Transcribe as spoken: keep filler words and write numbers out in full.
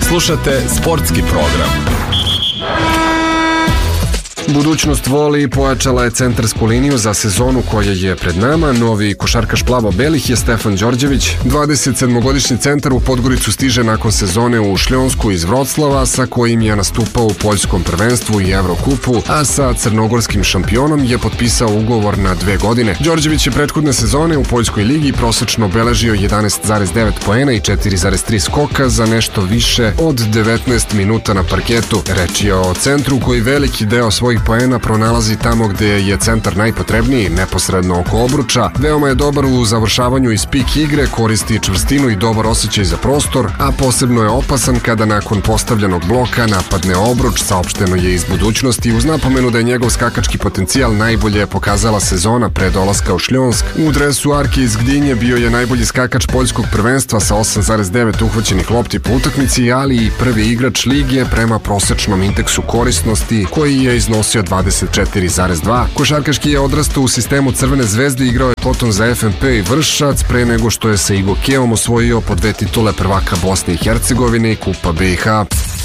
Slušate sportski program. Budućnost voli pojačala je centarsku liniju za sezonu koja je pred nama. Novi košarkaš plavo-belih je Stefan Đorđević. dvadesetsedmogodišnji centar u Podgoricu stiže nakon sezone u Šljonsku iz Vroclava, sa kojim je nastupao u poljskom prvenstvu i Evrokupu, a sa crnogorskim šampionom je potpisao ugovor na dve godine. Đorđević je prethodne sezone u poljskoj ligi prosečno beležio jedanaest zarez devet poena i četiri zarez tri skoka za nešto više od devetnaest minuta na parketu. Reč je o centru koji veliki deo svojih poena pronalazi tamo gde je centar najpotrebniji, neposredno oko obruča. Veoma je dobar u završavanju iz pik igre, koristi čvrstinu i dobar osjećaj za prostor, a posebno je opasan kada nakon postavljenog bloka napadne obruč, saopšteno je iz budućnosti, uz napomenu da je njegov skakački potencijal najbolje pokazala sezona pre dolaska u Šljonsk. U dresu Arke iz Gdinje bio je najbolji skakač poljskog prvenstva sa osam zarez devet uhvaćenih lopti po utakmici, ali i prvi igrač lige prema prosečnom indeksu korisnosti koji je iznosio dvadeset četiri zarez dva. Košarkaški je odrastao u sistemu Crvene zvezde, igrao je potom za F N P i Vršac pre nego što je sa Igokeom osvojio po dve titule prvaka Bosne i Hercegovine i Kupa B i H.